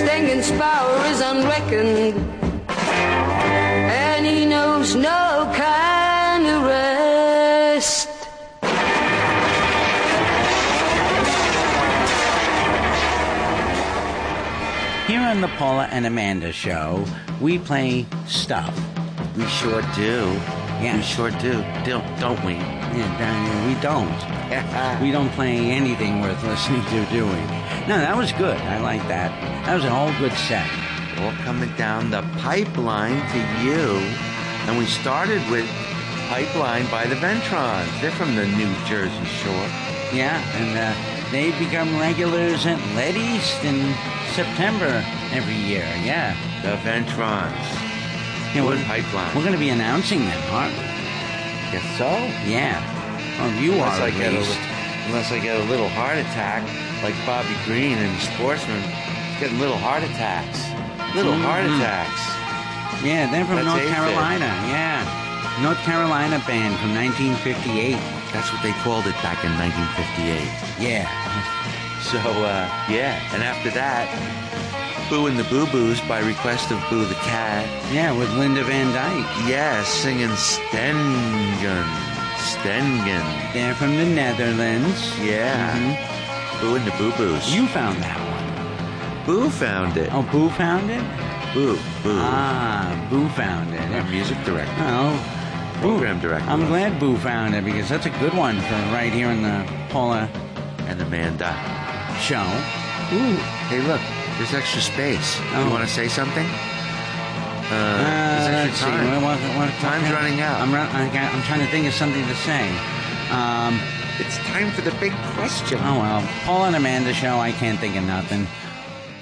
Singing's power is unreckoned, and he knows no kind of rest. Here on the Paula and Amanda Show, we play stuff. We sure do. Yeah. We sure do. Don't we? Yeah, we don't. We don't play anything worth listening to, do we? No, that was good. I like that. That was a whole good set. All coming down the pipeline to you. And we started with Pipeline by the Ventrons. They're from the New Jersey Shore. Yeah, and they become regulars at Let East in September every year, yeah. The Ventrons. Yeah, Pipeline. We're going to be announcing them, aren't we? Guess so. Yeah. Oh, you Unless are, I get a little heart attack, like Bobby Green and Sportsman. Getting little heart attacks. Heart attacks. Yeah, they're from That's North AFib. Carolina, yeah. North Carolina band from 1958. That's what they called it back in 1958. Yeah. So, yeah. And after that, Boo and the Boo Boos by request of Boo the Cat. Yeah, with Linda Van Dyke. Yeah, singing Stengen. They're from the Netherlands. Yeah. Mm-hmm. Boo and the Boo Boos. You found that one. Boo found it. Oh, Boo found it? Boo. Ah, Boo found it. Our music director. Oh, Program director. I'm glad Boo found it, because that's a good one for right here in the Paula and Amanda Show. Ooh. Hey, look. There's extra space. Oh. You want to say something? Let's extra see. time. What Time's running out. I'm trying to think of something to say. It's time for the big question. Oh, well. Paul and Amanda Show, I can't think of nothing.